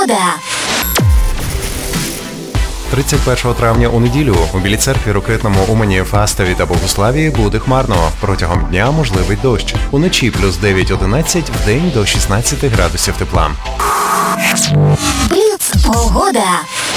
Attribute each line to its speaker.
Speaker 1: 31 травня у неділю у Білій церкві, Рокитному, Умані, Фастові та Богославії буде хмарно. Протягом дня можливий дощ. Уночі плюс 9-11, вдень до 16 градусів тепла.
Speaker 2: Бліц погода.